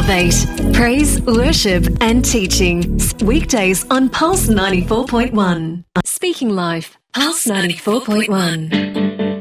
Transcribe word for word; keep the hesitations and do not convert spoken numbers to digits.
Elevate. Praise, worship and teaching. Weekdays on Pulse ninety-four point one. Speaking Life. Pulse ninety-four point one.